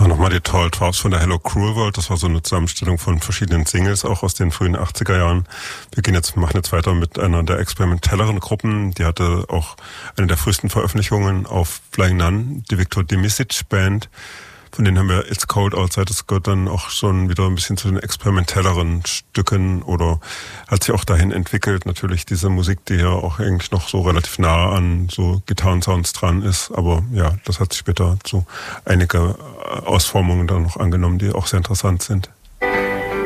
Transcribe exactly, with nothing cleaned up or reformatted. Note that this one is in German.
war nochmal die Tall Twelves von der Hello Cruel World. Das war so eine Zusammenstellung von verschiedenen Singles, auch aus den frühen achtziger Jahren. Wir gehen jetzt, machen jetzt weiter mit einer der experimentelleren Gruppen. Die hatte auch eine der frühesten Veröffentlichungen auf Flying Nun, die Viktor Dimisic Band. Von denen haben wir It's Cold Outside. Das gehört dann auch schon wieder ein bisschen zu den experimentelleren Stücken oder hat sich auch dahin entwickelt. Natürlich diese Musik, die ja auch eigentlich noch so relativ nah an so Gitarrensounds dran ist. Aber ja, das hat sich später zu einige Ausformungen dann noch angenommen, die auch sehr interessant sind.